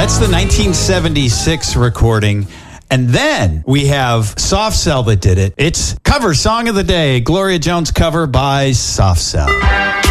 That's the 1976 recording. And then we have Soft Cell that did it. It's cover song of the day, Gloria Jones cover by Soft Cell.